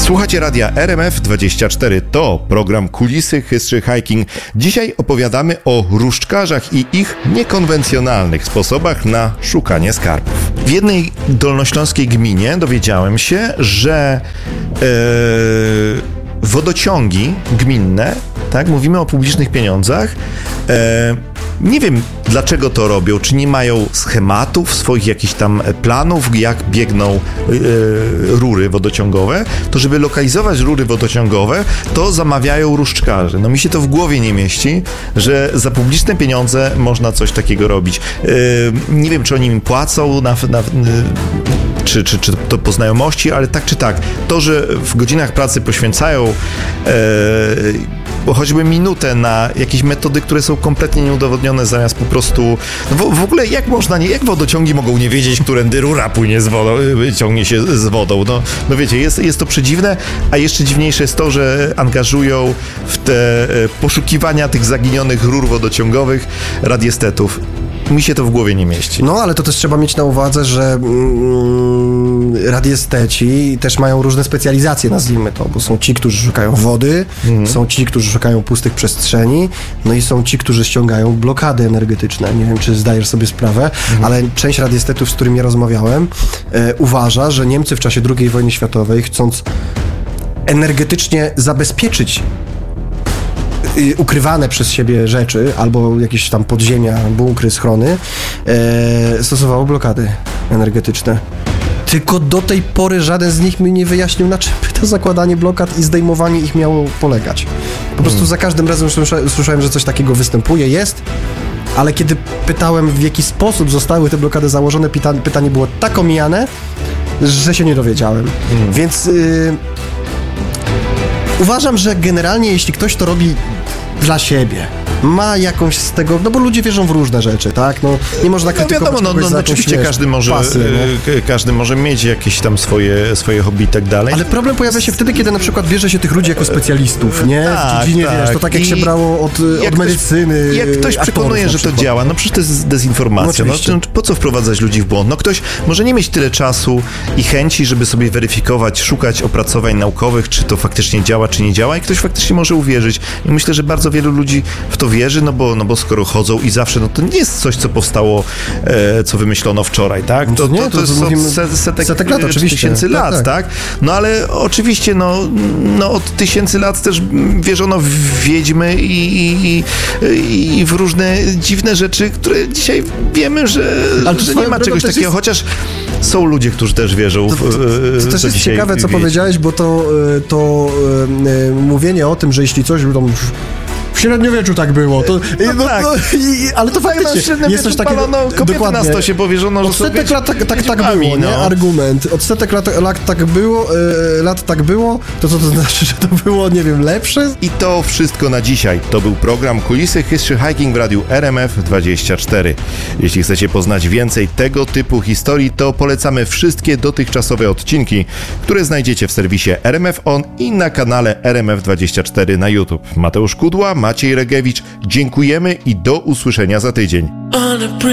Słuchacie radia RMF24, to program Kulisy History Hiking. Dzisiaj opowiadamy o różdżkarzach i ich niekonwencjonalnych sposobach na szukanie skarbów. W jednej dolnośląskiej gminie dowiedziałem się, że wodociągi gminne, tak, mówimy o publicznych pieniądzach, nie wiem dlaczego to robią, czy nie mają schematów, swoich jakichś tam planów, jak biegną rury wodociągowe, to żeby lokalizować rury wodociągowe, to zamawiają różdżkarzy. No mi się to w głowie nie mieści, że za publiczne pieniądze można coś takiego robić. Nie wiem, czy oni im płacą czy to po znajomości, ale tak czy tak, to, że w godzinach pracy poświęcają choćby minutę na jakieś metody, które są kompletnie nieudowodnione, zamiast po prostu... No w ogóle jak wodociągi mogą nie wiedzieć, którędy rura płynie z wodą, ciągnie się z wodą? No wiecie, jest to przedziwne, a jeszcze dziwniejsze jest to, że angażują w te poszukiwania tych zaginionych rur wodociągowych radiestetów. Mi się to w głowie nie mieści. No, ale to też trzeba mieć na uwadze, że radiesteci też mają różne specjalizacje, nazwijmy to, bo są ci, którzy szukają wody, są ci, którzy szukają pustych przestrzeni, no i są ci, którzy ściągają blokady energetyczne. Nie wiem, czy zdajesz sobie sprawę, ale część radiestetów, z którymi ja rozmawiałem, uważa, że Niemcy w czasie II wojny światowej, chcąc energetycznie zabezpieczyć ukrywane przez siebie rzeczy, albo jakieś tam podziemia, bunkry, schrony, stosowało blokady energetyczne. Tylko do tej pory żaden z nich mi nie wyjaśnił, na czym to zakładanie blokad i zdejmowanie ich miało polegać. Po prostu za każdym razem słyszałem, że coś takiego występuje, jest, ale kiedy pytałem, w jaki sposób zostały te blokady założone, pytanie było tak omijane, że się nie dowiedziałem. Więc uważam, że generalnie jeśli ktoś to robi dla siebie, ma jakąś z tego, no bo ludzie wierzą w różne rzeczy, tak? No nie można krytykować kogoś za oczywiście każdy może mieć jakieś tam swoje hobby i tak dalej. Ale problem pojawia się wtedy, kiedy na przykład bierze się tych ludzi jako specjalistów, nie? W dziedzinie, wiesz, to tak jak się brało od medycyny. Jak ktoś przekonuje, że to działa, no przecież to jest dezinformacja. No, po co wprowadzać ludzi w błąd? No ktoś może nie mieć tyle czasu i chęci, żeby sobie weryfikować, szukać opracowań naukowych, czy to faktycznie działa, czy nie działa, i ktoś faktycznie może uwierzyć. I myślę, że bardzo wielu ludzi w to wierzy, no bo skoro chodzą i zawsze, no to nie jest coś, co powstało, co wymyślono wczoraj, tak? To jest setek lat, oczywiście, tysięcy lat, tak? No ale oczywiście, no od tysięcy lat też wierzono w wiedźmy i w różne dziwne rzeczy, które dzisiaj wiemy, że nie ma czegoś takiego, chociaż są ludzie, którzy też wierzą to też jest ciekawe, co powiedziałeś, bo to mówienie o tym, że jeśli coś w średniowieczu tak było. Ale to faktycznie jest coś takiego. Kobiety na stosie powierzono, że od setek lat tak było, nie? Argument. Od setek lat tak było, to co to znaczy, że to było, nie wiem, lepsze? I to wszystko na dzisiaj. To był program Kulisy History Hiking w radiu RMF24. Jeśli chcecie poznać więcej tego typu historii, to polecamy wszystkie dotychczasowe odcinki, które znajdziecie w serwisie RMF On i na kanale RMF24 na YouTube. Mateusz Kudła, Maciej Regewicz, dziękujemy i do usłyszenia za tydzień.